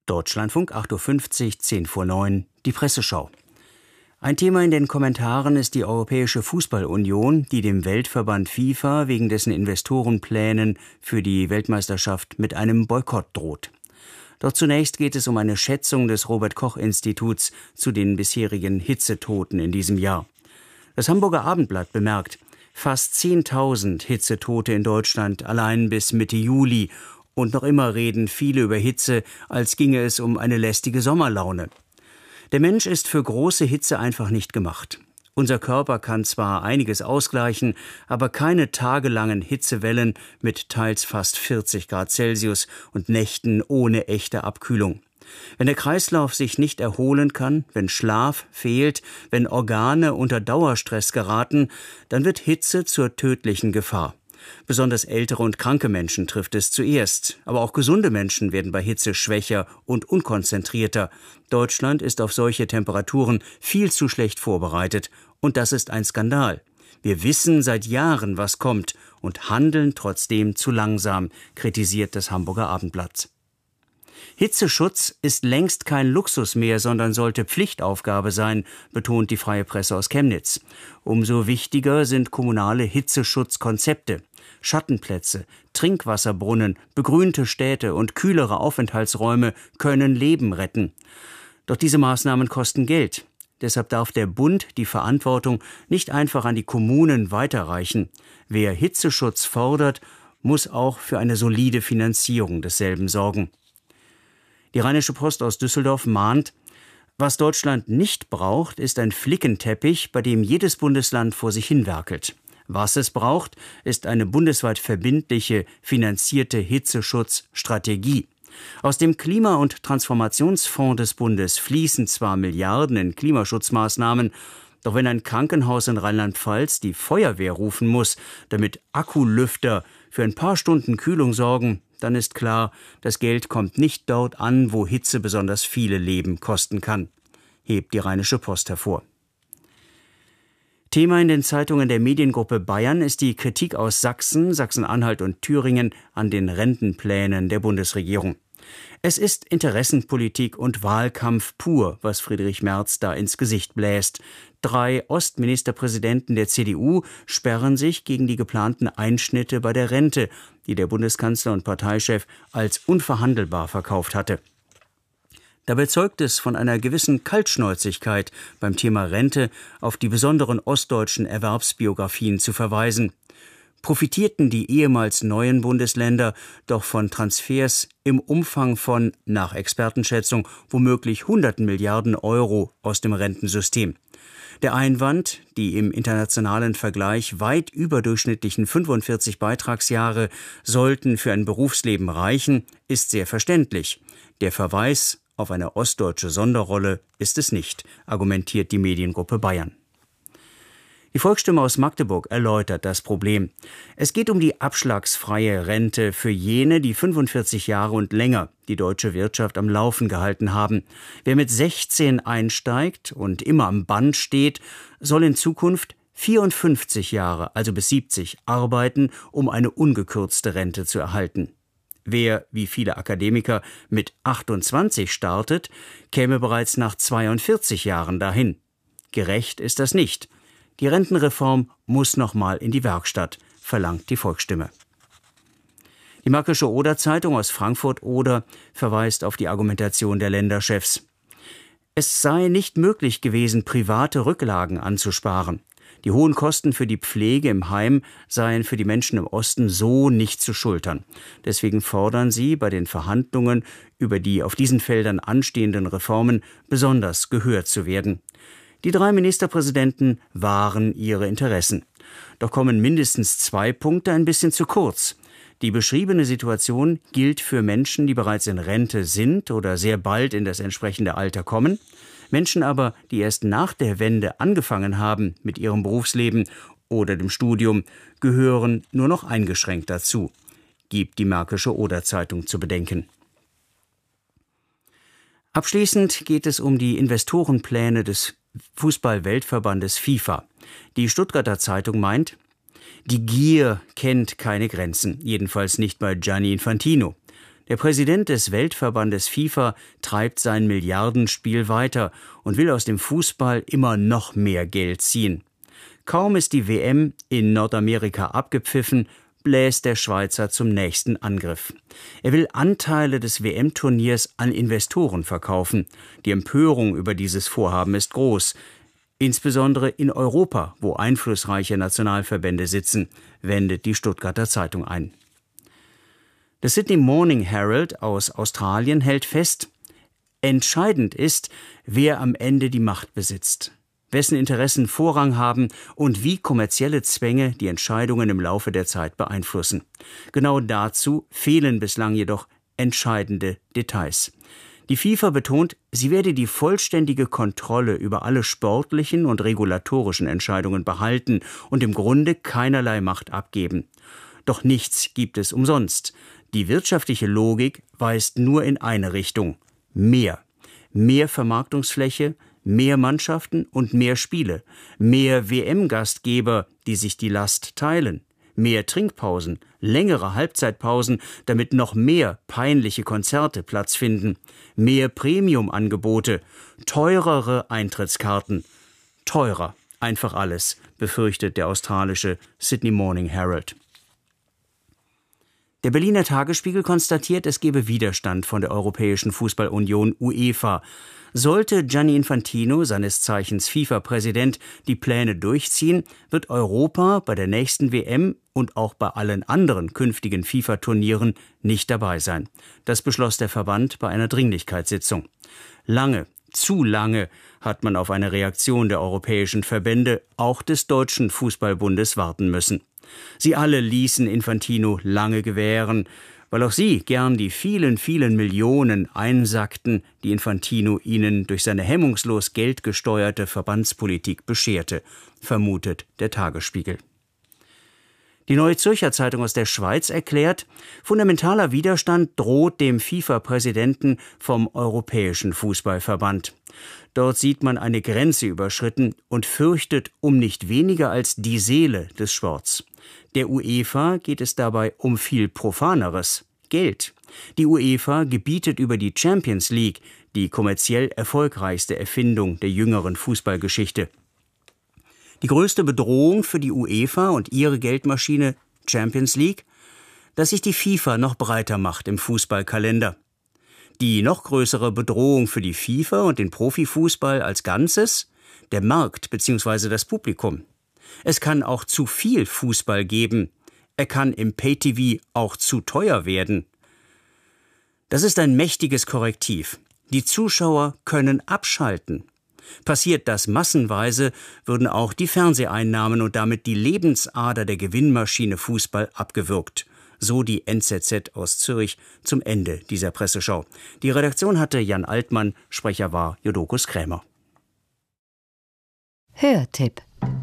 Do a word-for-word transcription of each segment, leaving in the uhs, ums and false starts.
Deutschlandfunk, acht Uhr fünfzig, zehn vor neun, die Presseschau. Ein Thema in den Kommentaren ist die Europäische Fußballunion, die dem Weltverband FIFA wegen dessen Investorenplänen für die Weltmeisterschaft mit einem Boykott droht. Doch zunächst geht es um eine Schätzung des Robert-Koch-Instituts zu den bisherigen Hitzetoten in diesem Jahr. Das Hamburger Abendblatt bemerkt, fast zehntausend Hitzetote in Deutschland allein bis Mitte Juli. Und noch immer reden viele über Hitze, als ginge es um eine lästige Sommerlaune. Der Mensch ist für große Hitze einfach nicht gemacht. Unser Körper kann zwar einiges ausgleichen, aber keine tagelangen Hitzewellen mit teils fast vierzig Grad Celsius und Nächten ohne echte Abkühlung. Wenn der Kreislauf sich nicht erholen kann, wenn Schlaf fehlt, wenn Organe unter Dauerstress geraten, dann wird Hitze zur tödlichen Gefahr. Besonders ältere und kranke Menschen trifft es zuerst. Aber auch gesunde Menschen werden bei Hitze schwächer und unkonzentrierter. Deutschland ist auf solche Temperaturen viel zu schlecht vorbereitet. Und das ist ein Skandal. Wir wissen seit Jahren, was kommt und handeln trotzdem zu langsam, kritisiert das Hamburger Abendblatt. Hitzeschutz ist längst kein Luxus mehr, sondern sollte Pflichtaufgabe sein, betont die Freie Presse aus Chemnitz. Umso wichtiger sind kommunale Hitzeschutzkonzepte. Schattenplätze, Trinkwasserbrunnen, begrünte Städte und kühlere Aufenthaltsräume können Leben retten. Doch diese Maßnahmen kosten Geld. Deshalb darf der Bund die Verantwortung nicht einfach an die Kommunen weiterreichen. Wer Hitzeschutz fordert, muss auch für eine solide Finanzierung desselben sorgen. Die Rheinische Post aus Düsseldorf mahnt, was Deutschland nicht braucht, ist ein Flickenteppich, bei dem jedes Bundesland vor sich hinwerkelt. Was es braucht, ist eine bundesweit verbindliche, finanzierte Hitzeschutzstrategie. Aus dem Klima- und Transformationsfonds des Bundes fließen zwar Milliarden in Klimaschutzmaßnahmen, doch wenn ein Krankenhaus in Rheinland-Pfalz die Feuerwehr rufen muss, damit Akkulüfter für ein paar Stunden Kühlung sorgen, dann ist klar, das Geld kommt nicht dort an, wo Hitze besonders viele Leben kosten kann, hebt die Rheinische Post hervor. Thema in den Zeitungen der Mediengruppe Bayern ist die Kritik aus Sachsen, Sachsen-Anhalt und Thüringen an den Rentenplänen der Bundesregierung. Es ist Interessenpolitik und Wahlkampf pur, was Friedrich Merz da ins Gesicht bläst. Drei Ostministerpräsidenten der C D U sperren sich gegen die geplanten Einschnitte bei der Rente, die der Bundeskanzler und Parteichef als unverhandelbar verkauft hatte. Dabei zeugt es von einer gewissen Kaltschnäuzigkeit, beim Thema Rente auf die besonderen ostdeutschen Erwerbsbiografien zu verweisen. Profitierten die ehemals neuen Bundesländer doch von Transfers im Umfang von, nach Expertenschätzung, womöglich hunderten Milliarden Euro aus dem Rentensystem. Der Einwand, die im internationalen Vergleich weit überdurchschnittlichen fünfundvierzig Beitragsjahre sollten für ein Berufsleben reichen, ist sehr verständlich. Der Verweis auf eine ostdeutsche Sonderrolle ist es nicht, argumentiert die Mediengruppe Bayern. Die Volksstimme aus Magdeburg erläutert das Problem. Es geht um die abschlagsfreie Rente für jene, die fünfundvierzig Jahre und länger die deutsche Wirtschaft am Laufen gehalten haben. Wer mit sechzehn einsteigt und immer am Band steht, soll in Zukunft vierundfünfzig Jahre, also bis siebzig, arbeiten, um eine ungekürzte Rente zu erhalten. Wer, wie viele Akademiker, mit achtundzwanzig startet, käme bereits nach zweiundvierzig Jahren dahin. Gerecht ist das nicht. Die Rentenreform muss nochmal in die Werkstatt, verlangt die Volksstimme. Die Märkische Oder-Zeitung aus Frankfurt-Oder verweist auf die Argumentation der Länderchefs. Es sei nicht möglich gewesen, private Rücklagen anzusparen. Die hohen Kosten für die Pflege im Heim seien für die Menschen im Osten so nicht zu schultern. Deswegen fordern sie bei den Verhandlungen über die auf diesen Feldern anstehenden Reformen besonders gehört zu werden. Die drei Ministerpräsidenten wahren ihre Interessen. Doch kommen mindestens zwei Punkte ein bisschen zu kurz. Die beschriebene Situation gilt für Menschen, die bereits in Rente sind oder sehr bald in das entsprechende Alter kommen. Menschen aber, die erst nach der Wende angefangen haben mit ihrem Berufsleben oder dem Studium, gehören nur noch eingeschränkt dazu, gibt die Märkische Oder-Zeitung zu bedenken. Abschließend geht es um die Investorenpläne des Fußball-Weltverbandes FIFA. Die Stuttgarter Zeitung meint, die Gier kennt keine Grenzen, jedenfalls nicht bei Gianni Infantino. Der Präsident des Weltverbandes FIFA treibt sein Milliardenspiel weiter und will aus dem Fußball immer noch mehr Geld ziehen. Kaum ist die W M in Nordamerika abgepfiffen, bläst der Schweizer zum nächsten Angriff. Er will Anteile des W M-Turniers an Investoren verkaufen. Die Empörung über dieses Vorhaben ist groß. Insbesondere in Europa, wo einflussreiche Nationalverbände sitzen, wendet die Stuttgarter Zeitung ein. Das Sydney Morning Herald aus Australien hält fest, entscheidend ist, wer am Ende die Macht besitzt, wessen Interessen Vorrang haben und wie kommerzielle Zwänge die Entscheidungen im Laufe der Zeit beeinflussen. Genau dazu fehlen bislang jedoch entscheidende Details. Die FIFA betont, sie werde die vollständige Kontrolle über alle sportlichen und regulatorischen Entscheidungen behalten und im Grunde keinerlei Macht abgeben. Doch nichts gibt es umsonst. Die wirtschaftliche Logik weist nur in eine Richtung: mehr. Mehr Vermarktungsfläche, mehr Mannschaften und mehr Spiele, mehr W M-Gastgeber, die sich die Last teilen, mehr Trinkpausen, längere Halbzeitpausen, damit noch mehr peinliche Konzerte Platz finden, mehr Premium-Angebote, teurere Eintrittskarten. Teurer, einfach alles, befürchtet der australische Sydney Morning Herald. Der Berliner Tagesspiegel konstatiert, es gebe Widerstand von der Europäischen Fußballunion UEFA. Sollte Gianni Infantino, seines Zeichens FIFA-Präsident, die Pläne durchziehen, wird Europa bei der nächsten W M und auch bei allen anderen künftigen FIFA-Turnieren nicht dabei sein. Das beschloss der Verband bei einer Dringlichkeitssitzung. Lange, zu lange hat man auf eine Reaktion der europäischen Verbände, auch des Deutschen Fußballbundes, warten müssen. Sie alle ließen Infantino lange gewähren, weil auch sie gern die vielen, vielen Millionen einsackten, die Infantino ihnen durch seine hemmungslos geldgesteuerte Verbandspolitik bescherte, vermutet der Tagesspiegel. Die Neue Zürcher Zeitung aus der Schweiz erklärt, fundamentaler Widerstand droht dem FIFA-Präsidenten vom Europäischen Fußballverband. Dort sieht man eine Grenze überschritten und fürchtet um nicht weniger als die Seele des Sports. Der UEFA geht es dabei um viel Profaneres: Geld. Die UEFA gebietet über die Champions League, die kommerziell erfolgreichste Erfindung der jüngeren Fußballgeschichte. Die größte Bedrohung für die UEFA und ihre Geldmaschine Champions League, dass sich die FIFA noch breiter macht im Fußballkalender. Die noch größere Bedrohung für die FIFA und den Profifußball als Ganzes, der Markt bzw. das Publikum. Es kann auch zu viel Fußball geben. Er kann im Pay-T V auch zu teuer werden. Das ist ein mächtiges Korrektiv. Die Zuschauer können abschalten. Passiert das massenweise, würden auch die Fernseheinnahmen und damit die Lebensader der Gewinnmaschine Fußball abgewürgt. So die N Z Z aus Zürich zum Ende dieser Presseschau. Die Redaktion hatte Jan Altmann, Sprecher war Jodokus Krämer. Hörtipp.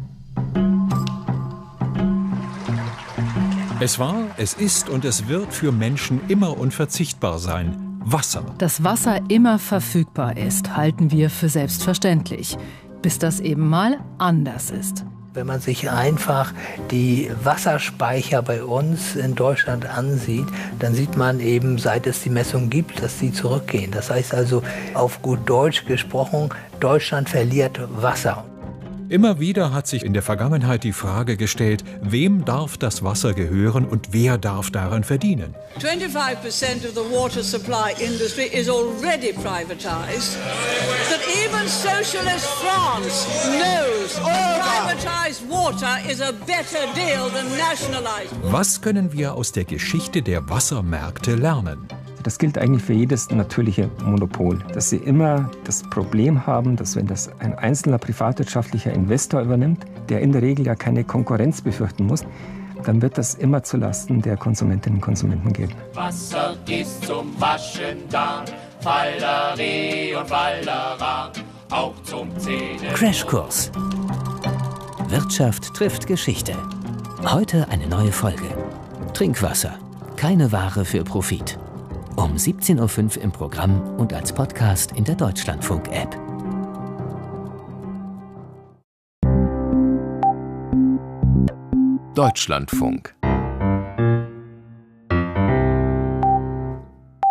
Es war, es ist und es wird für Menschen immer unverzichtbar sein. Wasser. Dass Wasser immer verfügbar ist, halten wir für selbstverständlich, bis das eben mal anders ist. Wenn man sich einfach die Wasserspeicher bei uns in Deutschland ansieht, dann sieht man eben, seit es die Messung gibt, dass sie zurückgehen. Das heißt also, auf gut Deutsch gesprochen, Deutschland verliert Wasser. Immer wieder hat sich in der Vergangenheit die Frage gestellt, wem darf das Wasser gehören und wer darf daran verdienen? twenty-five percent of the water supply industry is already privatized. That even socialist France knows privatized water is a better deal than nationalized water. Was können wir aus der Geschichte der Wassermärkte lernen? Das gilt eigentlich für jedes natürliche Monopol, dass sie immer das Problem haben, dass wenn das ein einzelner privatwirtschaftlicher Investor übernimmt, der in der Regel ja keine Konkurrenz befürchten muss, dann wird das immer zulasten der Konsumentinnen und Konsumenten gehen. Wasser ist zum Waschen da, Falleri und Fallera, auch zum Zähnen. Crashkurs. Wirtschaft trifft Geschichte. Heute eine neue Folge. Trinkwasser. Keine Ware für Profit. Um siebzehn Uhr fünf im Programm und als Podcast in der Deutschlandfunk-App. Deutschlandfunk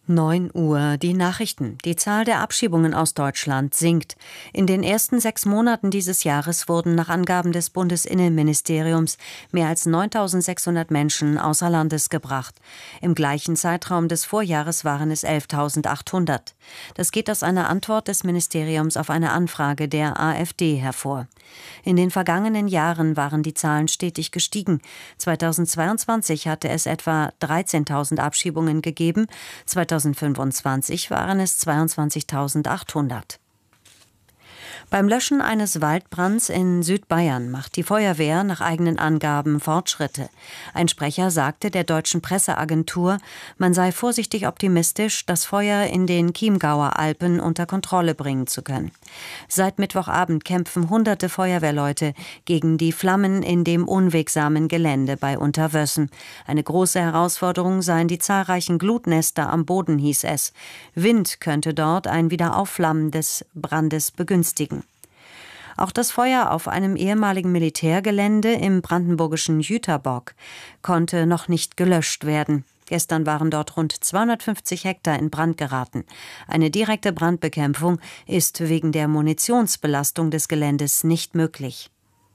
neun Uhr, die Nachrichten. Die Zahl der Abschiebungen aus Deutschland sinkt. In den ersten sechs Monaten dieses Jahres wurden nach Angaben des Bundesinnenministeriums mehr als neuntausendsechshundert Menschen außer Landes gebracht. Im gleichen Zeitraum des Vorjahres waren es elftausendachthundert. Das geht aus einer Antwort des Ministeriums auf eine Anfrage der AfD hervor. In den vergangenen Jahren waren die Zahlen stetig gestiegen. zweitausendzweiundzwanzig hatte es etwa dreizehntausend Abschiebungen gegeben. zweitausendfünfundzwanzig waren es zweiundzwanzigtausendachthundert. Beim Löschen eines Waldbrands in Südbayern macht die Feuerwehr nach eigenen Angaben Fortschritte. Ein Sprecher sagte der deutschen Presseagentur, man sei vorsichtig optimistisch, das Feuer in den Chiemgauer Alpen unter Kontrolle bringen zu können. Seit Mittwochabend kämpfen hunderte Feuerwehrleute gegen die Flammen in dem unwegsamen Gelände bei Unterwössen. Eine große Herausforderung seien die zahlreichen Glutnester am Boden, hieß es. Wind könnte dort ein Wiederaufflammen des Brandes begünstigen. Auch das Feuer auf einem ehemaligen Militärgelände im brandenburgischen Jüterbock konnte noch nicht gelöscht werden. Gestern waren dort rund zweihundertfünfzig Hektar in Brand geraten. Eine direkte Brandbekämpfung ist wegen der Munitionsbelastung des Geländes nicht möglich.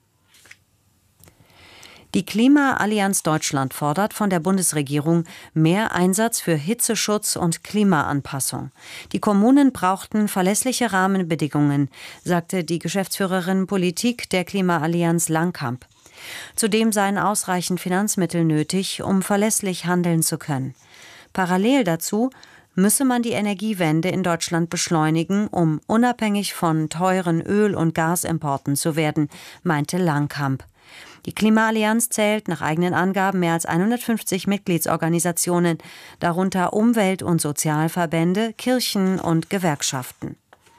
Die Klimaallianz Deutschland fordert von der Bundesregierung mehr Einsatz für Hitzeschutz und Klimaanpassung. Die Kommunen brauchten verlässliche Rahmenbedingungen, sagte die Geschäftsführerin Politik der Klimaallianz Langkamp. Zudem seien ausreichend Finanzmittel nötig, um verlässlich handeln zu können. Parallel dazu müsse man die Energiewende in Deutschland beschleunigen, um unabhängig von teuren Öl- und Gasimporten zu werden, meinte Langkamp. Die Klimaallianz zählt nach eigenen Angaben mehr als hundertfünfzig Mitgliedsorganisationen, darunter Umwelt- und Sozialverbände, Kirchen und Gewerkschaften.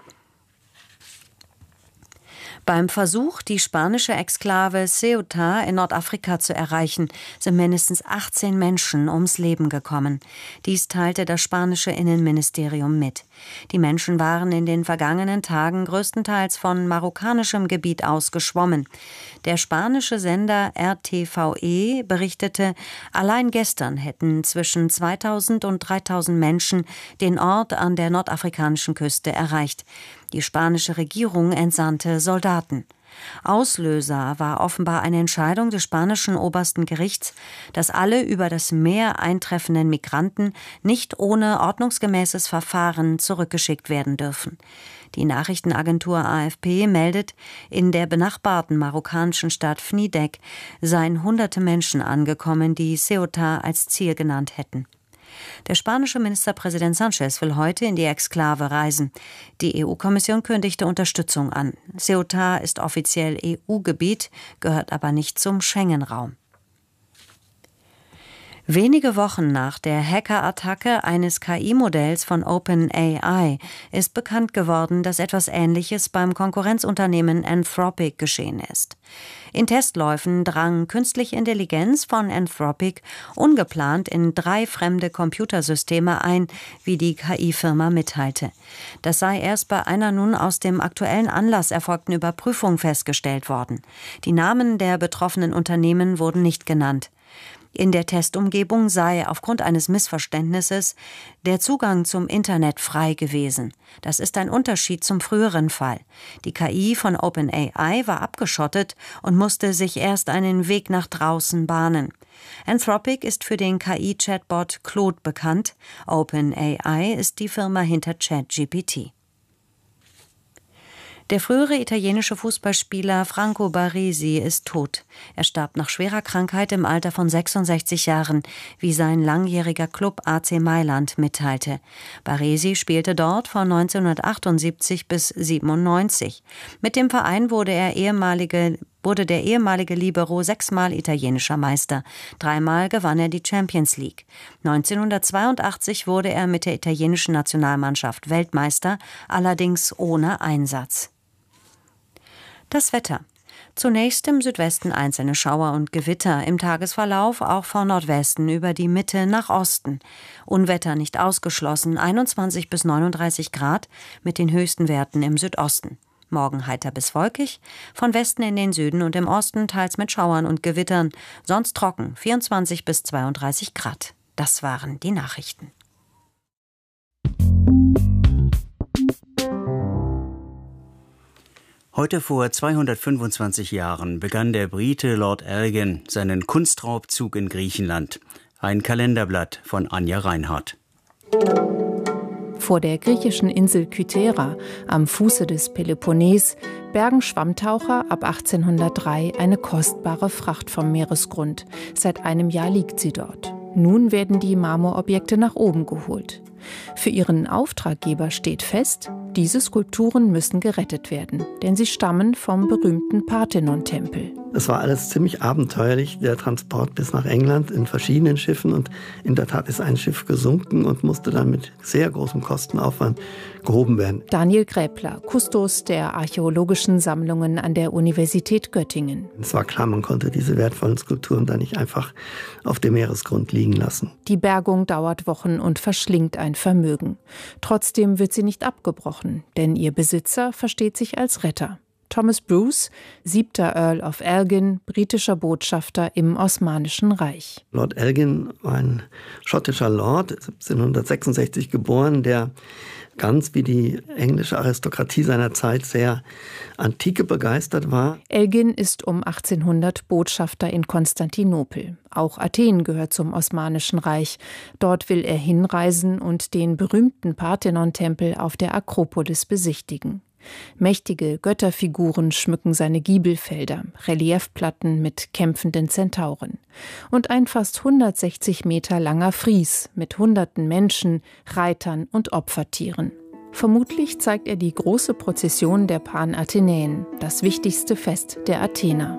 Beim Versuch, die spanische Exklave Ceuta in Nordafrika zu erreichen, sind mindestens achtzehn Menschen ums Leben gekommen. Dies teilte das spanische Innenministerium mit. Die Menschen waren in den vergangenen Tagen größtenteils von marokkanischem Gebiet aus geschwommen. Der spanische Sender R T V E berichtete, allein gestern hätten zwischen zweitausend und dreitausend Menschen den Ort an der nordafrikanischen Küste erreicht. Die spanische Regierung entsandte Soldaten. Auslöser war offenbar eine Entscheidung des spanischen obersten Gerichts, dass alle über das Meer eintreffenden Migranten nicht ohne ordnungsgemäßes Verfahren zurückgeschickt werden dürfen. Die Nachrichtenagentur A F P meldet, in der benachbarten marokkanischen Stadt Fnidek seien hunderte Menschen angekommen, die Ceuta als Ziel genannt hätten. Der spanische Ministerpräsident Sánchez will heute in die Exklave reisen. Die E U-Kommission kündigte Unterstützung an. Ceuta ist offiziell E U-Gebiet, gehört aber nicht zum Schengen-Raum. Wenige Wochen nach der Hackerattacke eines K I-Modells von OpenAI ist bekannt geworden, dass etwas Ähnliches beim Konkurrenzunternehmen Anthropic geschehen ist. In Testläufen drang künstliche Intelligenz von Anthropic ungeplant in drei fremde Computersysteme ein, wie die K I-Firma mitteilte. Das sei erst bei einer nun aus dem aktuellen Anlass erfolgten Überprüfung festgestellt worden. Die Namen der betroffenen Unternehmen wurden nicht genannt. In der Testumgebung sei aufgrund eines Missverständnisses der Zugang zum Internet frei gewesen. Das ist ein Unterschied zum früheren Fall. Die K I von OpenAI war abgeschottet und musste sich erst einen Weg nach draußen bahnen. Anthropic ist für den K I-Chatbot Claude bekannt. OpenAI ist die Firma hinter ChatGPT. Der frühere italienische Fußballspieler Franco Baresi ist tot. Er starb nach schwerer Krankheit im Alter von sechsundsechzig Jahren, wie sein langjähriger Club A C Mailand mitteilte. Baresi spielte dort von neunzehnhundertachtundsiebzig bis siebenundneunzig. Mit dem Verein wurde er ehemalige wurde der ehemalige Libero sechsmal italienischer Meister. Dreimal gewann er die Champions League. neunzehnhundertzweiundachtzig wurde er mit der italienischen Nationalmannschaft Weltmeister, allerdings ohne Einsatz. Das Wetter. Zunächst im Südwesten einzelne Schauer und Gewitter, im Tagesverlauf auch von Nordwesten über die Mitte nach Osten. Unwetter nicht ausgeschlossen, einundzwanzig bis neununddreißig Grad mit den höchsten Werten im Südosten. Morgen heiter bis wolkig, von Westen in den Süden und im Osten teils mit Schauern und Gewittern, sonst trocken, vierundzwanzig bis zweiunddreißig Grad. Das waren die Nachrichten. Heute vor zweihundertfünfundzwanzig Jahren begann der Brite Lord Elgin seinen Kunstraubzug in Griechenland. Ein Kalenderblatt von Anja Reinhardt. Vor der griechischen Insel Kythera am Fuße des Peloponnes bergen Schwammtaucher ab achtzehnhundertdrei eine kostbare Fracht vom Meeresgrund. Seit einem Jahr liegt sie dort. Nun werden die Marmorobjekte nach oben geholt. Für ihren Auftraggeber steht fest, diese Skulpturen müssen gerettet werden, denn sie stammen vom berühmten Parthenon-Tempel. Es war alles ziemlich abenteuerlich, der Transport bis nach England in verschiedenen Schiffen. Und in der Tat ist ein Schiff gesunken und musste dann mit sehr großem Kostenaufwand gehoben werden. Daniel Gräbler, Kustos der archäologischen Sammlungen an der Universität Göttingen. Es war klar, man konnte diese wertvollen Skulpturen da nicht einfach auf dem Meeresgrund liegen lassen. Die Bergung dauert Wochen und verschlingt ein Vermögen. Trotzdem wird sie nicht abgebrochen, denn ihr Besitzer versteht sich als Retter. Thomas Bruce, siebter Earl of Elgin, britischer Botschafter im Osmanischen Reich. Lord Elgin war ein schottischer Lord, siebzehnhundertsechsundsechzig geboren, der ganz wie die englische Aristokratie seiner Zeit sehr Antike begeistert war. Elgin ist um achtzehnhundert Botschafter in Konstantinopel. Auch Athen gehört zum Osmanischen Reich. Dort will er hinreisen und den berühmten Parthenon-Tempel auf der Akropolis besichtigen. Mächtige Götterfiguren schmücken seine Giebelfelder, Reliefplatten mit kämpfenden Zentauren. Und ein fast hundertsechzig Meter langer Fries mit hunderten Menschen, Reitern und Opfertieren. Vermutlich zeigt er die große Prozession der Panathenäen, das wichtigste Fest der Athener.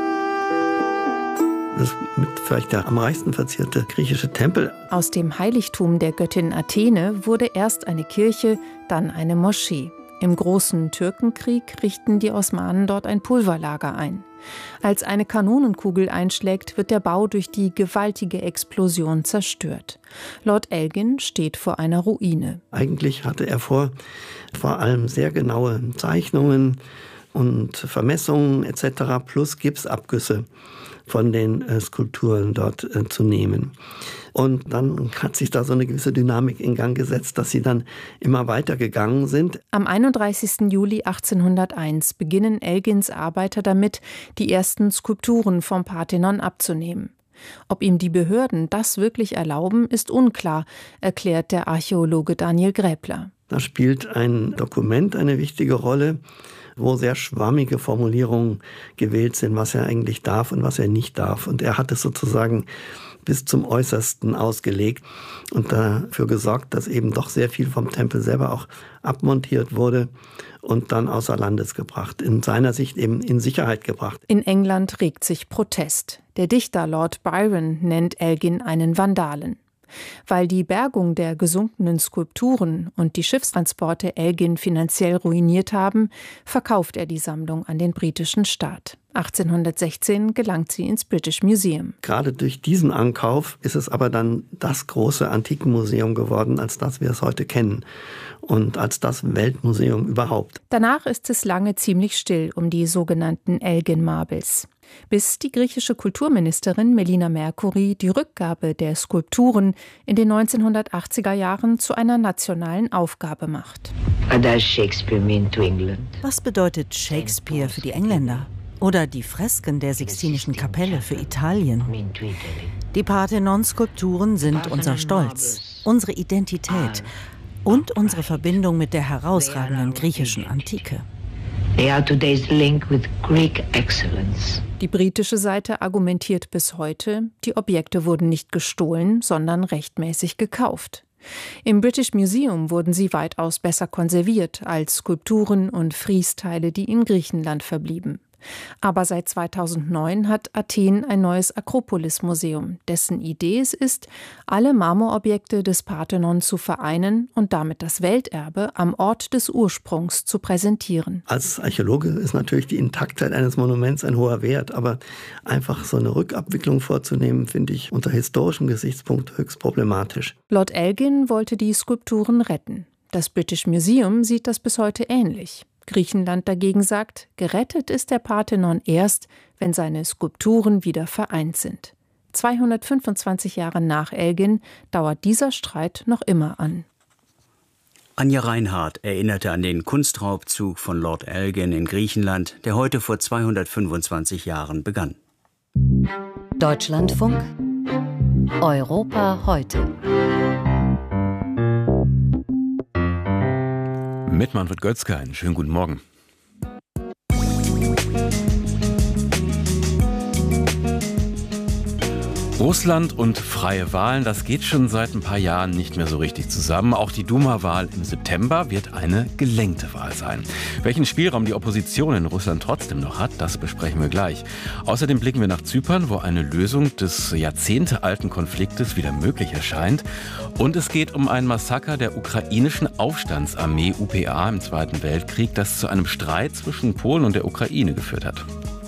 Das mit vielleicht der am reichsten verzierte griechische Tempel. Aus dem Heiligtum der Göttin Athene wurde erst eine Kirche, dann eine Moschee. Im Großen Türkenkrieg richten die Osmanen dort ein Pulverlager ein. Als eine Kanonenkugel einschlägt, wird der Bau durch die gewaltige Explosion zerstört. Lord Elgin steht vor einer Ruine. Eigentlich hatte er vor, vor allem sehr genaue Zeichnungen und Vermessungen et cetera plus Gipsabgüsse von den äh, Skulpturen dort äh, zu nehmen. Und dann hat sich da so eine gewisse Dynamik in Gang gesetzt, dass sie dann immer weiter gegangen sind. Am einunddreißigsten Juli achtzehnhunderteins beginnen Elgins Arbeiter damit, die ersten Skulpturen vom Parthenon abzunehmen. Ob ihm die Behörden das wirklich erlauben, ist unklar, erklärt der Archäologe Daniel Gräbler. Da spielt ein Dokument eine wichtige Rolle, wo sehr schwammige Formulierungen gewählt sind, was er eigentlich darf und was er nicht darf. Und er hat es sozusagen bis zum Äußersten ausgelegt und dafür gesorgt, dass eben doch sehr viel vom Tempel selber auch abmontiert wurde und dann außer Landes gebracht, in seiner Sicht eben in Sicherheit gebracht. In England regt sich Protest. Der Dichter Lord Byron nennt Elgin einen Vandalen. Weil die Bergung der gesunkenen Skulpturen und die Schiffstransporte Elgin finanziell ruiniert haben, verkauft er die Sammlung an den britischen Staat. achtzehnhundertsechzehn gelangt sie ins British Museum. Gerade durch diesen Ankauf ist es aber dann das große Antikenmuseum geworden, als das wir es heute kennen und als das Weltmuseum überhaupt. Danach ist es lange ziemlich still um die sogenannten Elgin Marbles. Bis die griechische Kulturministerin Melina Mercouri die Rückgabe der Skulpturen in den neunzehnhundertachtziger Jahren zu einer nationalen Aufgabe macht. Was bedeutet Shakespeare für die Engländer? Oder die Fresken der Sixtinischen Kapelle für Italien? Die Parthenon-Skulpturen sind unser Stolz, unsere Identität und unsere Verbindung mit der herausragenden griechischen Antike. They are today's link with Greek excellence. Die britische Seite argumentiert bis heute, die Objekte wurden nicht gestohlen, sondern rechtmäßig gekauft. Im British Museum wurden sie weitaus besser konserviert als Skulpturen und Friesteile, die in Griechenland verblieben. Aber seit zweitausendneun hat Athen ein neues Akropolis-Museum, dessen Idee es ist, alle Marmorobjekte des Parthenon zu vereinen und damit das Welterbe am Ort des Ursprungs zu präsentieren. Als Archäologe ist natürlich die Intaktheit eines Monuments ein hoher Wert, aber einfach so eine Rückabwicklung vorzunehmen, finde ich unter historischem Gesichtspunkt höchst problematisch. Lord Elgin wollte die Skulpturen retten. Das British Museum sieht das bis heute ähnlich. Griechenland dagegen sagt, gerettet ist der Parthenon erst, wenn seine Skulpturen wieder vereint sind. zweihundertfünfundzwanzig Jahre nach Elgin dauert dieser Streit noch immer an. Anja Reinhardt erinnerte an den Kunstraubzug von Lord Elgin in Griechenland, der heute vor zweihundertfünfundzwanzig Jahren begann. Deutschlandfunk Europa heute. Mit Manfred Götzke, einen schönen guten Morgen. Russland und freie Wahlen, das geht schon seit ein paar Jahren nicht mehr so richtig zusammen. Auch die Duma-Wahl im September wird eine gelenkte Wahl sein. Welchen Spielraum die Opposition in Russland trotzdem noch hat, das besprechen wir gleich. Außerdem blicken wir nach Zypern, wo eine Lösung des jahrzehntealten Konfliktes wieder möglich erscheint. Und es geht um ein Massaker der ukrainischen Aufstandsarmee U P A im Zweiten Weltkrieg, das zu einem Streit zwischen Polen und der Ukraine geführt hat.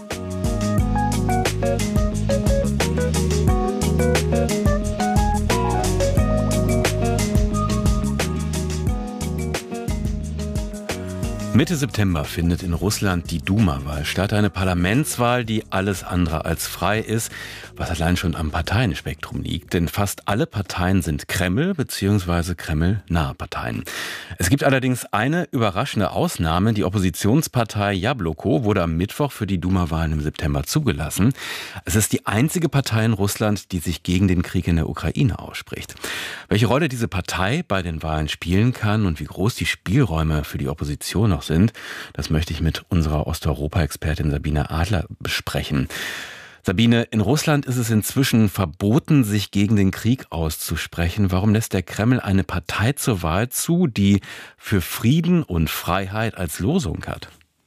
Mitte September findet in Russland die Duma-Wahl statt, eine Parlamentswahl, die alles andere als frei ist, was allein schon am Parteienspektrum liegt. Denn fast alle Parteien sind Kreml- bzw. Kreml-nahe Parteien. Es gibt allerdings eine überraschende Ausnahme. Die Oppositionspartei Jabloko wurde am Mittwoch für die Duma-Wahlen im September zugelassen. Es ist die einzige Partei in Russland, die sich gegen den Krieg in der Ukraine ausspricht. Welche Rolle diese Partei bei den Wahlen spielen kann und wie groß die Spielräume für die Opposition noch sind, das möchte ich mit unserer Osteuropa-Expertin Sabine Adler besprechen. Sabine, in Russland ist es inzwischen verboten, sich gegen den Krieg auszusprechen. Warum lässt der Kreml eine Partei zur Wahl zu, die für Frieden und Freiheit als Losung hat?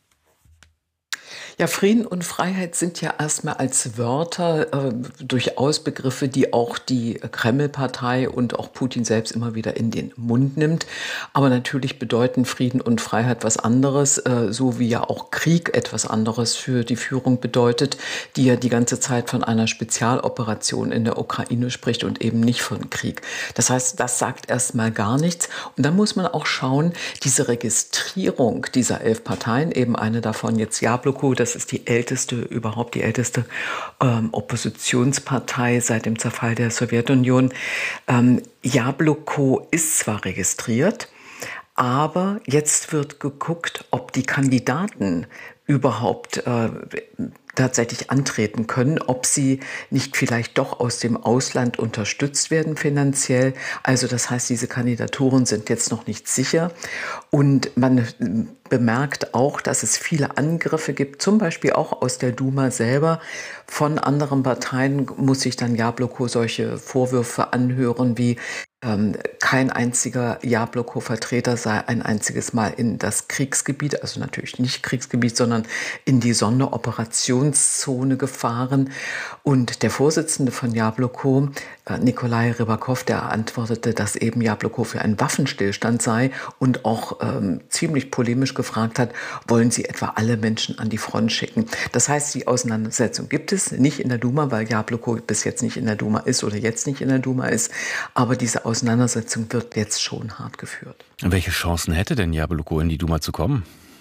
Ja, Frieden und Freiheit sind ja erstmal als Wörter äh, durchaus Begriffe, die auch die Kreml-Partei und auch Putin selbst immer wieder in den Mund nimmt. Aber natürlich bedeuten Frieden und Freiheit was anderes, äh, so wie ja auch Krieg etwas anderes für die Führung bedeutet, die ja die ganze Zeit von einer Spezialoperation in der Ukraine spricht und eben nicht von Krieg. Das heißt, das sagt erstmal gar nichts. Und dann muss man auch schauen, diese Registrierung dieser elf Parteien, eben eine davon jetzt Jabloko, das ist die älteste, überhaupt die älteste ähm, Oppositionspartei seit dem Zerfall der Sowjetunion. Ähm, Jabloko ist zwar registriert, aber jetzt wird geguckt, ob die Kandidaten überhaupt äh, tatsächlich antreten können, ob sie nicht vielleicht doch aus dem Ausland unterstützt werden finanziell. Also das heißt, diese Kandidaturen sind jetzt noch nicht sicher. Und man bemerkt auch, dass es viele Angriffe gibt, zum Beispiel auch aus der Duma selber. Von anderen Parteien muss sich dann Jabloko solche Vorwürfe anhören wie ähm, kein einziger Jabloko-Vertreter sei ein einziges Mal in das Kriegsgebiet, also natürlich nicht Kriegsgebiet, sondern in die Sonderoperationszone gefahren. Und der Vorsitzende von Jabloko, äh, Nikolai Rybakov, der antwortete, dass eben Jabloko für einen Waffenstillstand sei und auch ähm, ziemlich polemisch gefragt hat, wollen Sie etwa alle Menschen an die Front schicken? Das heißt, die Auseinandersetzung gibt es nicht in der Duma, weil Jabloko bis jetzt nicht in der Duma ist oder jetzt nicht in der Duma ist. Aber diese Auseinandersetzung wird jetzt schon hart geführt. Welche Chancen hätte denn Jabloko in die Duma zu kommen?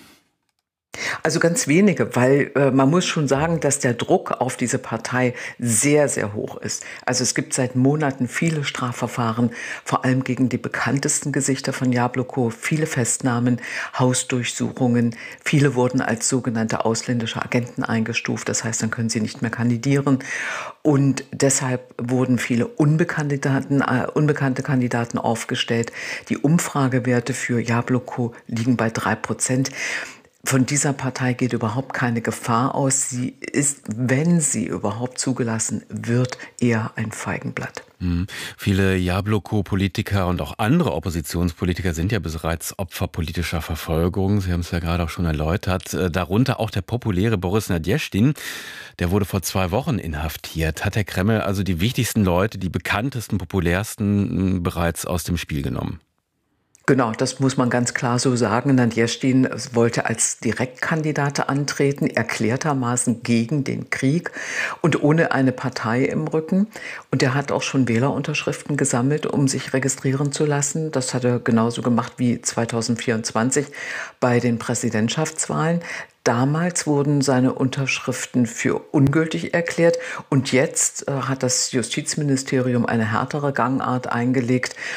Also ganz wenige, weil äh, man muss schon sagen, dass der Druck auf diese Partei sehr, sehr hoch ist. Also es gibt seit Monaten viele Strafverfahren, vor allem gegen die bekanntesten Gesichter von Jabloko, viele Festnahmen, Hausdurchsuchungen. Viele wurden als sogenannte ausländische Agenten eingestuft. Das heißt, dann können sie nicht mehr kandidieren. Und deshalb wurden viele unbekannte, Daten, äh, unbekannte Kandidaten aufgestellt. Die Umfragewerte für Jabloko liegen bei drei Prozent. Von dieser Partei geht überhaupt keine Gefahr aus. Sie ist, wenn sie überhaupt zugelassen wird, eher ein Feigenblatt. Hm. Viele Jabloko-Politiker und auch andere Oppositionspolitiker sind ja bereits Opfer politischer Verfolgung. Sie haben es ja gerade auch schon erläutert. Darunter auch der populäre Boris Nadjeschtin. Der wurde vor zwei Wochen inhaftiert. Hat der Kreml also die wichtigsten Leute, die bekanntesten, populärsten bereits aus dem Spiel genommen? Genau, das muss man ganz klar so sagen. Nadjeschtin wollte als Direktkandidat antreten, erklärtermaßen gegen den Krieg und ohne eine Partei im Rücken. Und er hat auch schon Wählerunterschriften gesammelt, um sich registrieren zu lassen. Das hat er genauso gemacht wie zweitausendvierundzwanzig bei den Präsidentschaftswahlen. Damals wurden seine Unterschriften für ungültig erklärt und jetzt äh, hat das Justizministerium eine härtere Gangart eingelegt.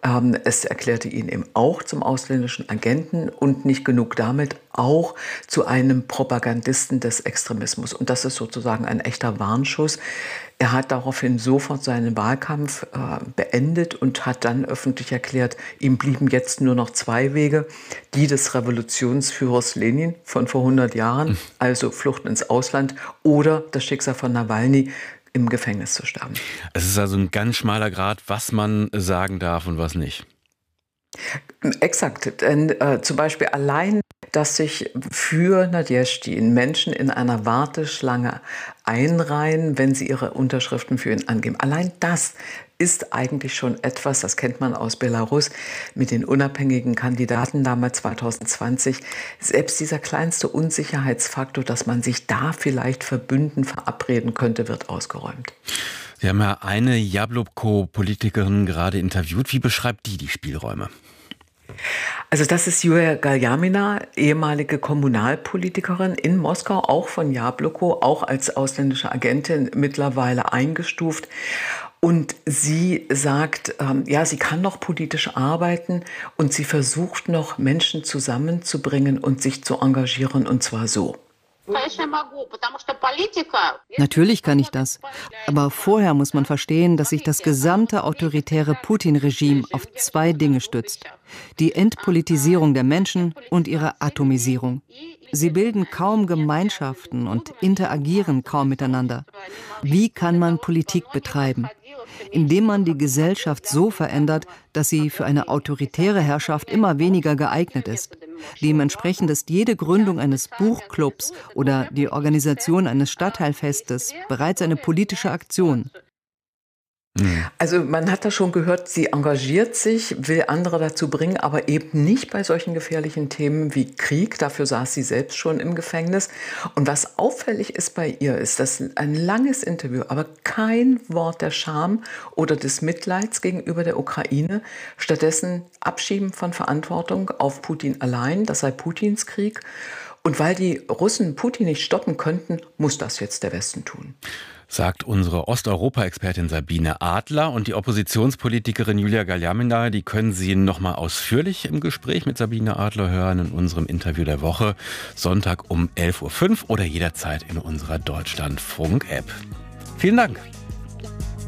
Es erklärte ihn eben auch zum ausländischen Agenten und nicht genug damit, auch zu einem Propagandisten des Extremismus. Und das ist sozusagen ein echter Warnschuss. Er hat daraufhin sofort seinen Wahlkampf äh, beendet und hat dann öffentlich erklärt, ihm blieben jetzt nur noch zwei Wege, die des Revolutionsführers Lenin von vor hundert Jahren, also Flucht ins Ausland, oder das Schicksal von Nawalny, im Gefängnis zu sterben. Es ist also ein ganz schmaler Grat, was man sagen darf und was nicht. Exakt, denn äh, zum Beispiel allein, dass sich für Nadjezdin Menschen in einer Warteschlange einreihen, wenn sie ihre Unterschriften für ihn angeben. Allein das ist eigentlich schon etwas, das kennt man aus Belarus mit den unabhängigen Kandidaten damals zwanzig zwanzig. Selbst dieser kleinste Unsicherheitsfaktor, dass man sich da vielleicht verbünden, verabreden könnte, wird ausgeräumt. Sie haben ja eine Jabloko-Politikerin gerade interviewt. Wie beschreibt die die Spielräume? Also das ist Julia Galjamina, ehemalige Kommunalpolitikerin in Moskau, auch von Jabloko, auch als ausländische Agentin mittlerweile eingestuft. Und sie sagt, ähm, ja, sie kann noch politisch arbeiten und sie versucht noch, Menschen zusammenzubringen und sich zu engagieren, und zwar so. Natürlich kann ich das. Aber vorher muss man verstehen, dass sich das gesamte autoritäre Putin-Regime auf zwei Dinge stützt. Die Entpolitisierung der Menschen und ihre Atomisierung. Sie bilden kaum Gemeinschaften und interagieren kaum miteinander. Wie kann man Politik betreiben? Indem man die Gesellschaft so verändert, dass sie für eine autoritäre Herrschaft immer weniger geeignet ist. Dementsprechend ist jede Gründung eines Buchclubs oder die Organisation eines Stadtteilfestes bereits eine politische Aktion. Also man hat da schon gehört, sie engagiert sich, will andere dazu bringen, aber eben nicht bei solchen gefährlichen Themen wie Krieg. Dafür saß sie selbst schon im Gefängnis. Und was auffällig ist bei ihr, ist, dass ein langes Interview, aber kein Wort der Scham oder des Mitleids gegenüber der Ukraine, stattdessen Abschieben von Verantwortung auf Putin allein, das sei Putins Krieg. Und weil die Russen Putin nicht stoppen könnten, muss das jetzt der Westen tun. Sagt unsere Osteuropa-Expertin Sabine Adler. Und die Oppositionspolitikerin Julia Galjamina, die können Sie noch mal ausführlich im Gespräch mit Sabine Adler hören in unserem Interview der Woche, Sonntag um elf Uhr fünf oder jederzeit in unserer Deutschlandfunk-App. Vielen Dank.